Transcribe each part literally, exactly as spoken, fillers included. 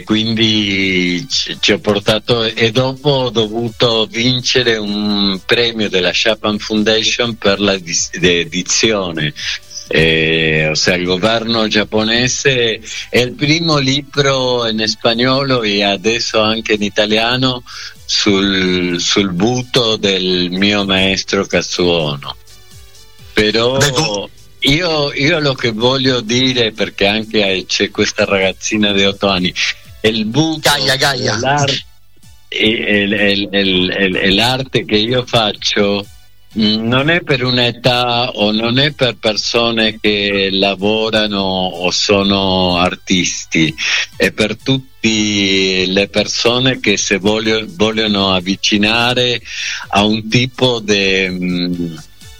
quindi ci, ci ho portato, e dopo ho dovuto vincere un premio della Chapman Foundation per la dis- edizione. Eh, o sea, il governo giapponese è il primo libro in spagnolo e adesso anche in italiano sul, sul butto del mio maestro Katsuono. Però io, io lo che voglio dire, perché anche c'è questa ragazzina di otto anni, il butto Gaia, Gaia. L'arte, e, e, e, e l'arte che io faccio non è per un'età o non è per persone che lavorano o sono artisti, è per tutte le persone che se voglio, vogliono avvicinare a un tipo di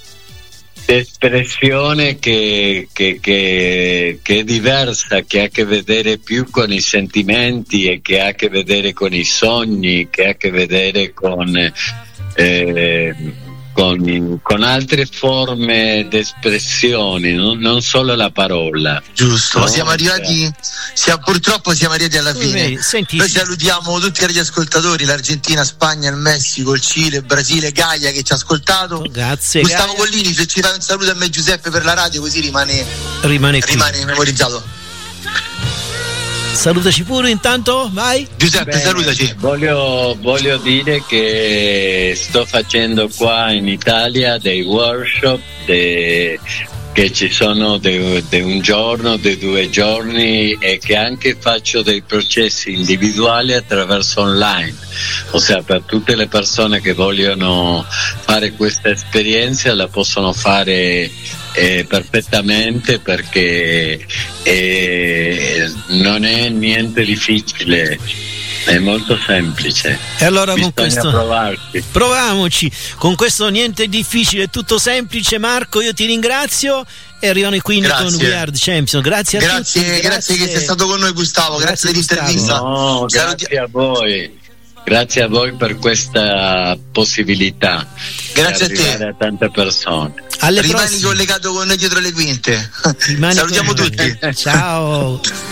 espressione che, che, che, che è diversa, che ha a che vedere più con i sentimenti e che ha a che vedere con i sogni, che ha a che vedere con... Eh, Con, con altre forme di espressione, non, non solo la parola. Giusto, no? siamo arrivati, siamo, purtroppo siamo arrivati alla fine. Senti, noi salutiamo tutti gli ascoltatori, l'Argentina, Spagna, il Messico, il Cile, il Brasile, Gaia che ci ha ascoltato. Oh, grazie. Gustavo Gaia. Collini, se ci dai un saluto a me Giuseppe per la radio, così rimane, rimane, rimane memorizzato. Salutaci pure intanto, vai Giuseppe. Beh, salutaci. Voglio, voglio dire che sto facendo qua in Italia dei workshop de, che ci sono di un giorno, di due giorni, e che anche faccio dei processi individuali attraverso online, ossia per tutte le persone che vogliono fare questa esperienza la possono fare Eh, perfettamente, perché eh, non è niente difficile, è molto semplice. E allora bisogna con questo provarci. Proviamoci con questo niente difficile, tutto semplice. Marco, io ti ringrazio e arrivano quindi grazie. con We Are The Champion. Grazie a grazie, tutti. Grazie, grazie che sei stato con noi Gustavo, grazie, grazie dell'intervista. No, grazie a voi. Grazie a voi per questa possibilità. Grazie di arrivare a te. A tante persone. Alle Rimani prossime. collegato con noi dietro le quinte. Rimani Salutiamo con... tutti. Ciao.